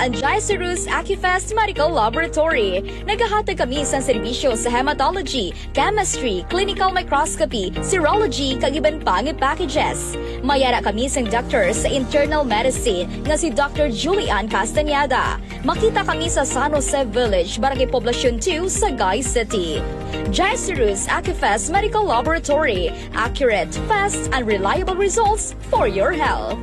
ang Jaiserus AccuFast Medical Laboratory. Naghahatag kami sa serbisyo sa hematology, chemistry, clinical microscopy, serology, kag iban pang packages. Mayara kami sa doctor sa internal medicine nga si Dr. Julian Castañeda. Makita kami sa San Jose Village, Barangay Poblacion 2, Sagay City. Jaiserus AccuFast Medical Laboratory. Accurate, fast, and reliable results for your health.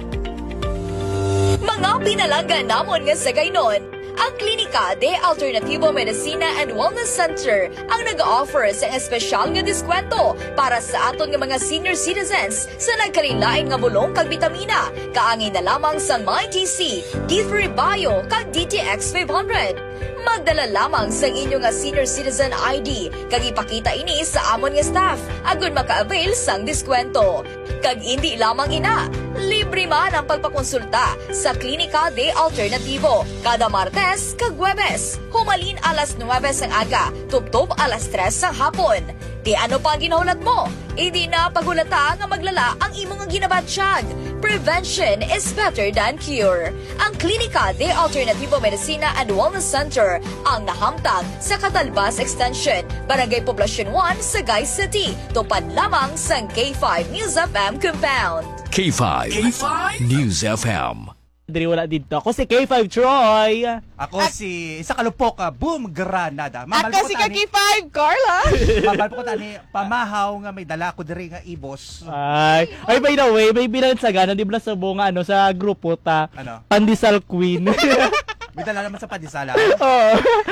Mga pinalanggan namon nga sa gaynon, ang Klinika de Alternativo Medicina and Wellness Center ang nag-offer sa espesyal nga diskwento para sa aton nga mga senior citizens sa nagkalilain nga bulong kag bitamina, kaangin na lamang sa MyTC, D3 Bio kag DTX 500. Magdala lamang sa inyo nga senior citizen ID kag ipakita ini sa amon nga staff agon maka-avail sang diskwento. Kag hindi lamang ina, libre man ang pagpakonsulta sa Klinika de Alternativo kada Martes kag Huwebes. Humalin alas 9 sang aga, tubtob alas 3 sang hapon. Di ano pa ang ginahulat mo? Idi na pagulata nga maglala ang imong ginabatsyag. Prevention is better than cure. Ang Klinika de Alternativo Medicina and Wellness Center ang nahamtang sa Catalbas Extension, Barangay Poblacion 1, Sagay City. Tupad lamang sa K5 News FM Compound. K5 News FM. Diri wala dito. Ako si K5 Troy. Ako si Isa Kalupok, Boom Granada. Ako si K5 Carla. Mabal po ko tani pamahaw nga may dala ko diri nga ibos. Ay, by the way, may binansagan di ba sa bunga sa grupo ta. Ano? Pandesal Queen. May dala naman sa padisala. Oo.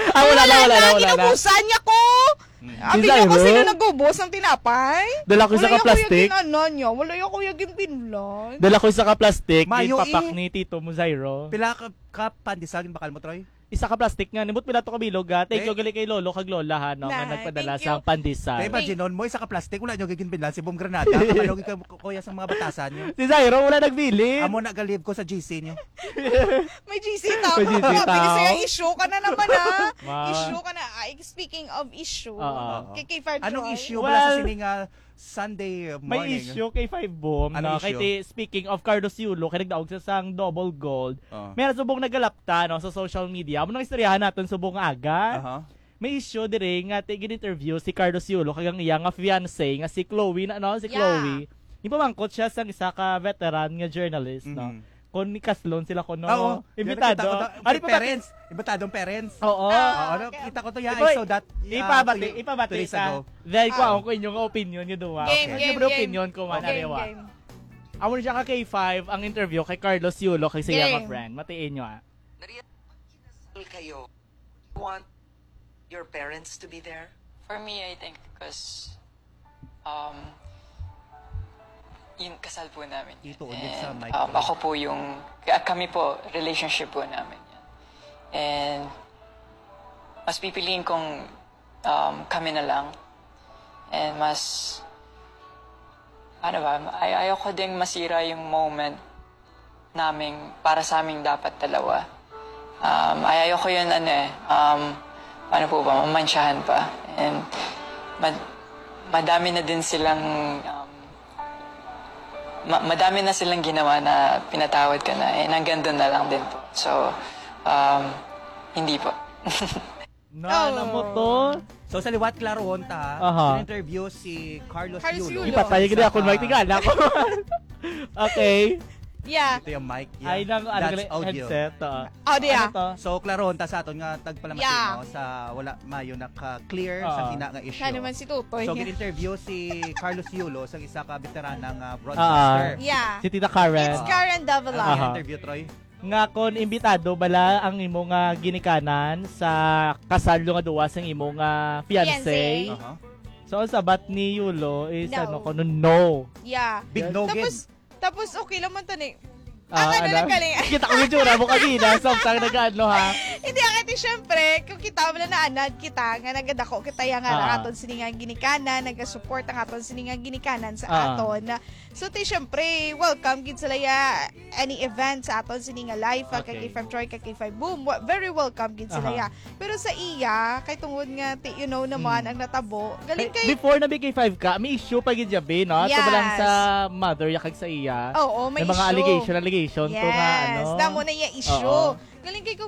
Wala. Ginabusan niya ko. Abi Design, ko sino bro? nagubos ng tinapay? Dala ko isa ka plastic. Wala yung kuya ginpinlan. Dala ko isa ka plastic. Mayo, Papak ni Tito Muzairo. Pila ka pandisagin bakal mo, Troy? Isa ka plastic nga. Nimot pila to kabilog. Thank you gali kay Lolo kag Lola ha, no, nga Nay, nagpadala thank sa you. pandesal. Kaya imagine mo, isa ka plastic, wala nyo gigin pinlan si Boom Granada. Kamalog ka kuya sa mga batasan nyo. Si Zairo wala nagbili. Amo na galib ko sa GC nyo. May GC tao. May GC tao. Bilis sa'yo, issue ka na naman ha. Ma- Issue ka na. Speaking of issue, Oo. K5 Anong Troy. issue Well, mula sa sining Sunday May morning? issue kay Five Boom. Anong No? issue? Kay speaking of Carlos Yulo, kay nagdaog sa sang double gold. Meron subong nagalapta no, sa social media. Amo nang istoryahan natin subong aga. Aha. May issue dire nga gin-interview si Carlos Yulo kagang iya nga fiancé nga si Chloe na no, si Yeah. Chloe. Ipamangkot siya sa isa ka veteran nga journalist no. Mhm. Kon ni Kaslon sila ko no. Oo. Imbitado. Ano pa parents? Imbitadong parents. Oo. Oo, ano, kita ko to ya, I saw that. Ipabati 2 days ka. ago. Dahil ko ako inyong opinion nyo duwa. Game, Okay. game, Siyempre game. opinion ko man. Game, Arewa. game. Amo na siya ka K5 ang interview kay Carlos Yulo kay siya Game. mga friend. Matiin nyo ah. Kayo want your parents to be there? For me, I think because yung kasal po namin. Yan. Ito, ulit sa mic. Ako po yung, kami po, relationship po namin yan. And mas pipiliin kong kami na lang. And mas, ano ba, ayoko ding masira yung moment namin para sa aming dapat dalawa. Ayoko yun, paano po ba, mamansyahan pa. And madami na din silang, madami na silang ginawa na pinatawad ka na. And hanggang doon na lang din po. So, hindi po. Na mo to. So sa liwat klaro honta, Aha. interview si Carlos Carlos Yulo. Yulo. Ipatay gina ako magtigal ako. Okay. Yeah. Ito yung mic. Ay nang That's audio. headset. Audio. Ano to? So klaro honta sa aton nga tagpalamatino Yeah. sa wala mayo naka-clear sa tina nga issue. Siya naman si Tutoy. So gin-interview si Carlos Yulo sa isa ka veteranang broadcaster. Yeah. Si Tita Karen. It's Karen Ano Davila. Aha. interview Troy? Nga kon imbitado bala ang imo nga ginikanan sa kasal nga duwa sang imo nga fiancé. Fiancé. Aha. So ang sabat ni Yulo is No. ano kono no. Yeah. Big no gid. Tapos okay lang man to ni. Ah, ano lang galing. Kita ko yung tsura mo kanina. Samsang nag-ano ha. Hindi akit syempre, kung kita mo na anad kita nga nagadako kita yang nga aton sini nga ginikanan, naga-support ang aton sini nga ginikanan sa aton. So ti syempre, welcome gid sila ya any event sa aton sini nga live kay K5 Troy kay K5 Boom. Very welcome gid sila ya. Pero sa iya, kay tungod nga you know naman ang natabo, galing kay Before na bigay 5 ka, may issue pa gid jabi, no? Yes. So lang sa mother yakag sa iya. Oo, may mga issue. allegation to nga ano. Yes, damo na iya issue. Oo. Galing kay